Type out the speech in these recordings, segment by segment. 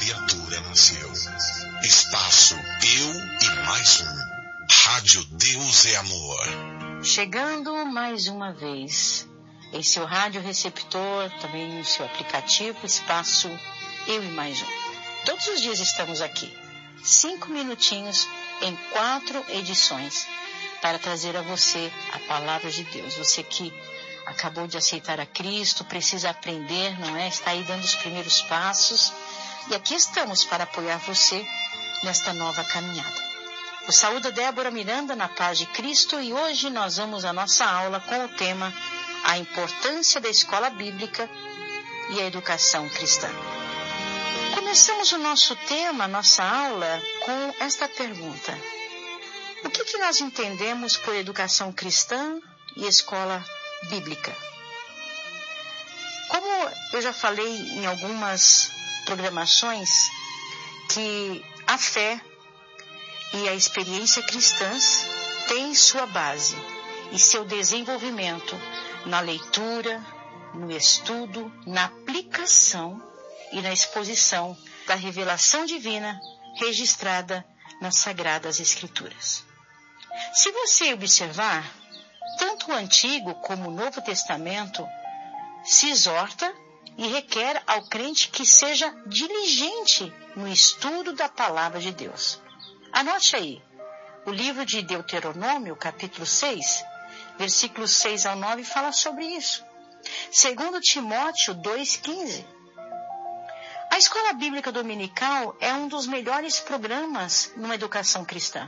criatura nasceu. Espaço Eu e Mais Um. Rádio Deus é Amor. Chegando mais uma vez em seu rádio receptor, também no seu aplicativo, Espaço Eu e Mais Um. Todos os dias estamos aqui, 5 minutinhos em 4 edições, para trazer a você a palavra de Deus. Você que acabou de aceitar a Cristo, precisa aprender, não é? Está aí dando os primeiros passos. E aqui estamos para apoiar você nesta nova caminhada. Eu saúdo a Débora Miranda na paz de Cristo e hoje nós vamos à nossa aula com o tema A Importância da Escola Bíblica e a Educação Cristã. Começamos o nosso tema, nossa aula, com esta pergunta. O que nós entendemos por educação cristã e escola bíblica? Como eu já falei em algumas programações, que a fé e a experiência cristãs têm sua base e seu desenvolvimento na leitura, no estudo, na aplicação e na exposição da revelação divina registrada nas Sagradas Escrituras. Se você observar, tanto o Antigo como o Novo Testamento se exorta e requer ao crente que seja diligente no estudo da Palavra de Deus. Anote aí, o livro de Deuteronômio, capítulo 6, versículos 6 ao 9, fala sobre isso. 2 Timóteo 2,15. A Escola Bíblica Dominical é um dos melhores programas numa educação cristã.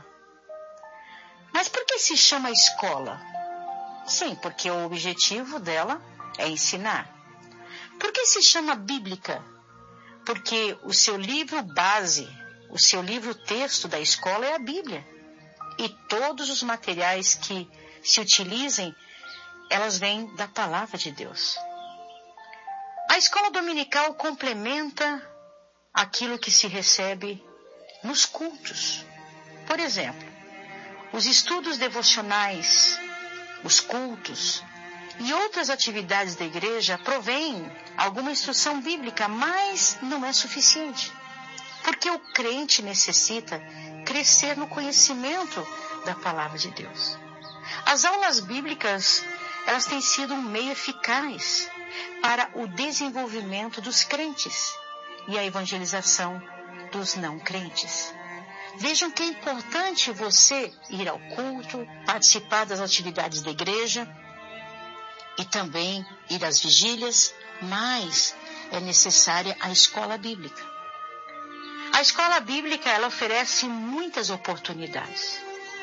Mas por que se chama escola? Sim, porque o objetivo dela é ensinar. Por que se chama bíblica? Porque o seu livro base, o seu livro texto da escola é a Bíblia. E todos os materiais que se utilizem, elas vêm da palavra de Deus. A escola dominical complementa aquilo que se recebe nos cultos. Por exemplo, os estudos devocionais, os cultos e outras atividades da igreja provêm alguma instrução bíblica, mas não é suficiente. Porque o crente necessita crescer no conhecimento da palavra de Deus. As aulas bíblicas, elas têm sido um meio eficaz para o desenvolvimento dos crentes e a evangelização dos não crentes. Vejam que é importante você ir ao culto, participar das atividades da igreja e também ir às vigílias, mas é necessária a escola bíblica. A escola bíblica, ela oferece muitas oportunidades.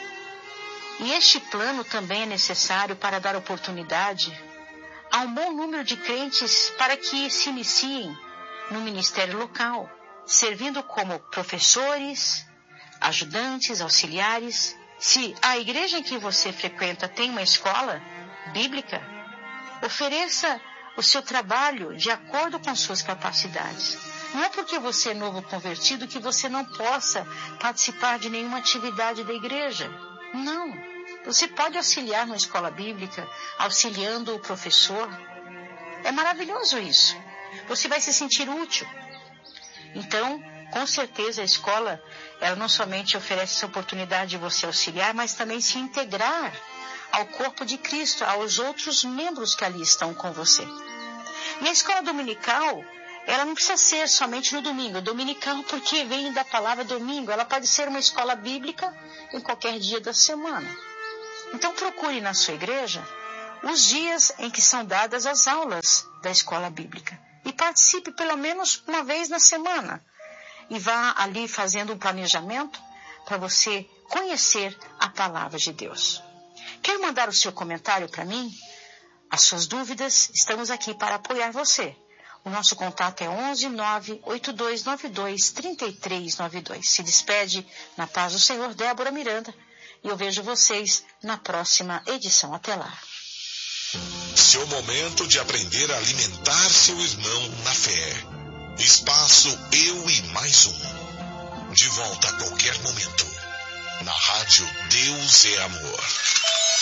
E este plano também é necessário para dar oportunidade a um bom número de crentes para que se iniciem no ministério local, servindo como professores, ajudantes, auxiliares. Se a igreja em que você frequenta tem uma escola bíblica, ofereça o seu trabalho de acordo com suas capacidades. Não é porque você é novo convertido que você não possa participar de nenhuma atividade da igreja. Não. Você pode auxiliar na escola bíblica, auxiliando o professor. É maravilhoso isso. Você vai se sentir útil. Então, com certeza a escola, ela não somente oferece essa oportunidade de você auxiliar, mas também se integrar ao corpo de Cristo, aos outros membros que ali estão com você. E a escola dominical, ela não precisa ser somente no domingo. Dominical porque vem da palavra domingo. Ela pode ser uma escola bíblica em qualquer dia da semana. Então procure na sua igreja os dias em que são dadas as aulas da escola bíblica. E participe pelo menos uma vez na semana. E vá ali fazendo um planejamento para você conhecer a palavra de Deus. Quer mandar o seu comentário para mim? As suas dúvidas, estamos aqui para apoiar você. O nosso contato é 11 98292 3392. Se despede na paz do Senhor, Débora Miranda. E eu vejo vocês na próxima edição. Até lá. Seu momento de aprender a alimentar seu irmão na fé. Espaço Eu e Mais Um. De volta a qualquer momento. Na rádio Deus é Amor.